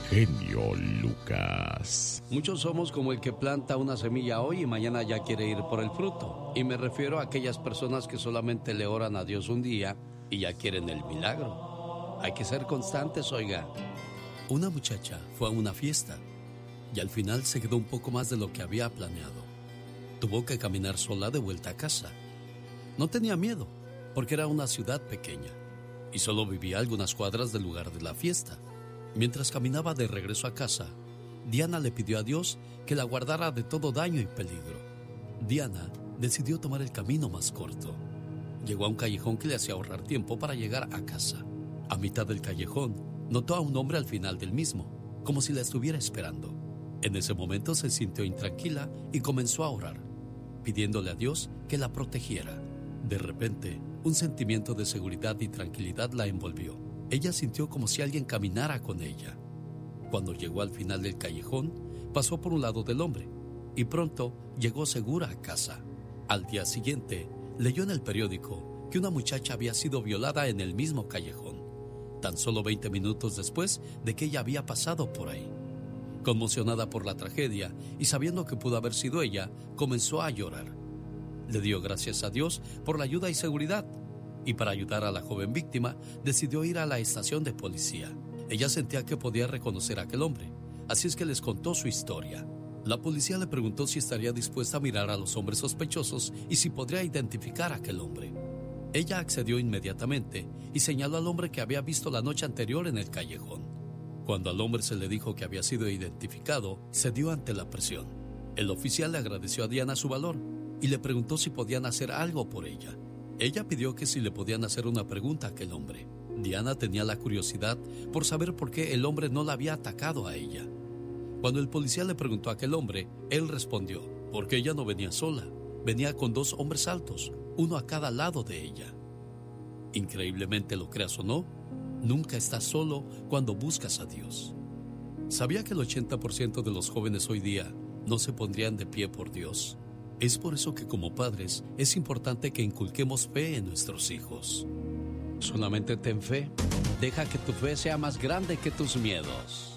genio Lucas. Muchos somos como el que planta una semilla hoy y mañana ya quiere ir por el fruto. Y me refiero a aquellas personas que solamente le oran a Dios un día y ya quieren el milagro. Hay que ser constantes, oiga. Una muchacha fue a una fiesta y al final se quedó un poco más de lo que había planeado. Tuvo que caminar sola de vuelta a casa. No tenía miedo, porque era una ciudad pequeña y solo vivía a algunas cuadras del lugar de la fiesta. Mientras caminaba de regreso a casa, Diana le pidió a Dios que la guardara de todo daño y peligro. Diana decidió tomar el camino más corto. Llegó a un callejón que le hacía ahorrar tiempo para llegar a casa. A mitad del callejón, notó a un hombre al final del mismo, como si la estuviera esperando. En ese momento se sintió intranquila y comenzó a orar, pidiéndole a Dios que la protegiera. De repente, un sentimiento de seguridad y tranquilidad la envolvió. Ella sintió como si alguien caminara con ella. Cuando llegó al final del callejón, pasó por un lado del hombre y pronto llegó segura a casa. Al día siguiente, leyó en el periódico que una muchacha había sido violada en el mismo callejón, tan solo 20 minutos después de que ella había pasado por ahí. Conmocionada por la tragedia y sabiendo que pudo haber sido ella, comenzó a llorar. Le dio gracias a Dios por la ayuda y seguridad, y para ayudar a la joven víctima, decidió ir a la estación de policía. Ella sentía que podía reconocer a aquel hombre, así es que les contó su historia. La policía le preguntó si estaría dispuesta a mirar a los hombres sospechosos y si podría identificar a aquel hombre. Ella accedió inmediatamente y señaló al hombre que había visto la noche anterior en el callejón. Cuando al hombre se le dijo que había sido identificado, cedió ante la presión. El oficial le agradeció a Diana su valor y le preguntó si podían hacer algo por ella. Ella pidió que si le podían hacer una pregunta a aquel hombre. Diana tenía la curiosidad por saber por qué el hombre no la había atacado a ella. Cuando el policía le preguntó a aquel hombre, él respondió, porque ella no venía sola, venía con 2 hombres altos, uno a cada lado de ella. Increíblemente, lo creas o no, nunca estás solo cuando buscas a Dios. ¿Sabía que el 80% de los jóvenes hoy día no se pondrían de pie por Dios? Es por eso que como padres es importante que inculquemos fe en nuestros hijos. Solamente ten fe. Deja que tu fe sea más grande que tus miedos.